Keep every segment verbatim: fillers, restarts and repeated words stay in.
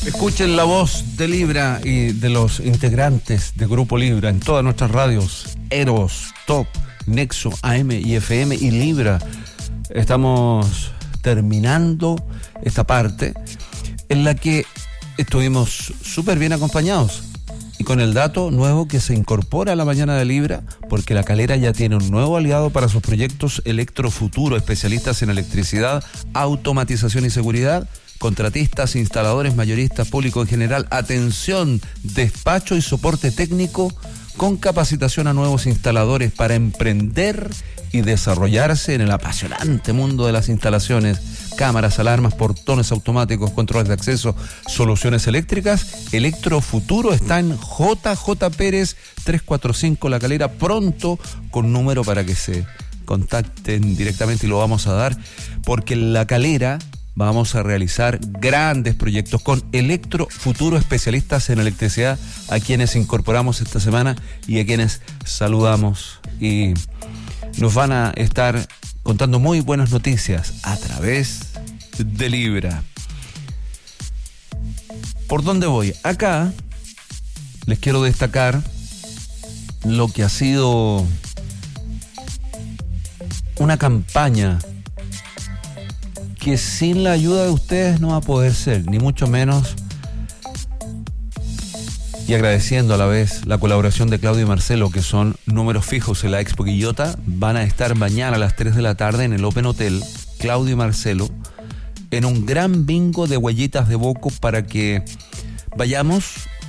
Escuchen la voz de Libra y de los integrantes de Grupo Libra en todas nuestras radios: Eros, Top, Nexo, A M y F M y Libra. Estamos terminando esta parte en la que estuvimos súper bien acompañados y con el dato nuevo que se incorpora a la mañana de Libra, porque La Calera ya tiene un nuevo aliado para sus proyectos Electrofuturo, especialistas en electricidad, automatización y seguridad, contratistas, instaladores, mayoristas, público en general, atención, despacho y soporte técnico con capacitación a nuevos instaladores para emprender y desarrollarse en el apasionante mundo de las instalaciones, cámaras, alarmas, portones automáticos, controles de acceso, soluciones eléctricas. Electrofuturo está en J J Pérez trescientos cuarenta y cinco La Calera, pronto con número para que se contacten directamente y lo vamos a dar, porque en La Calera vamos a realizar grandes proyectos con Electrofuturo, especialistas en electricidad, a quienes incorporamos esta semana y a quienes saludamos, y nos van a estar contando muy buenas noticias a través de Libra. ¿Por dónde voy? Acá les quiero destacar lo que ha sido una campaña que sin la ayuda de ustedes no va a poder ser, ni mucho menos, y agradeciendo a la vez la colaboración de Claudio y Marcelo, que son números fijos en la Expo Quillota. Van a estar mañana a las tres de la tarde en el Open Hotel, Claudio y Marcelo, en un gran bingo de huellitas de Boco para que vayamos.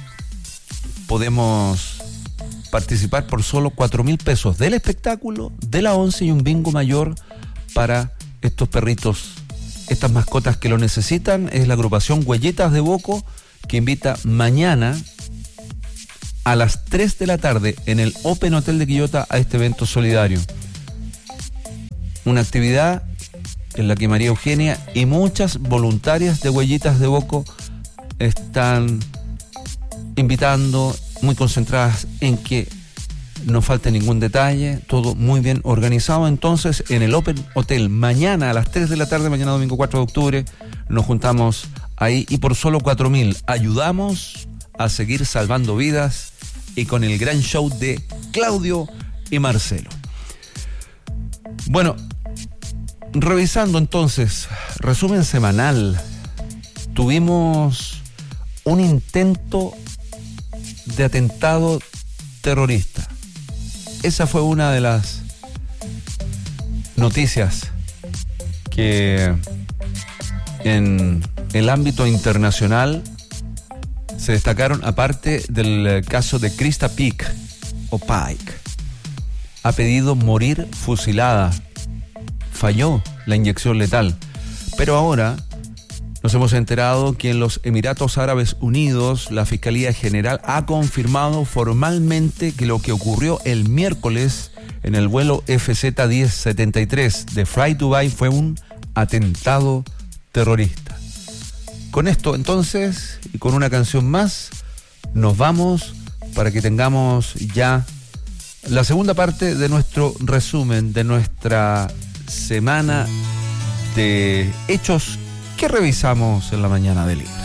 Podemos participar por solo cuatro mil pesos del espectáculo, de la once y un bingo mayor para estos perritos, estas mascotas que lo necesitan. Es la agrupación Huellitas de Boco, que invita mañana a las tres de la tarde en el Open Hotel de Quillota a este evento solidario. Una actividad en la que María Eugenia y muchas voluntarias de Huellitas de Boco están invitando, muy concentradas en que no falte ningún detalle, todo muy bien organizado. Entonces, en el Open Hotel, mañana a las tres de la tarde, mañana domingo cuatro de octubre, nos juntamos ahí y por solo cuatro mil ayudamos a seguir salvando vidas y con el gran show de Claudio y Marcelo. Bueno, revisando entonces, resumen semanal, tuvimos un intento de atentado terrorista. Esa fue una de las noticias que en el ámbito internacional se destacaron, aparte del caso de Krista Peak o Pike. Ha pedido morir fusilada. Falló la inyección letal. Pero ahora nos hemos enterado que en los Emiratos Árabes Unidos la Fiscalía General ha confirmado formalmente que lo que ocurrió el miércoles en el vuelo F Z diez setenta y tres de Fly Dubai fue un atentado terrorista. Con esto entonces, y con una canción más, nos vamos para que tengamos ya la segunda parte de nuestro resumen de nuestra semana de hechos que revisamos en la mañana de Libra.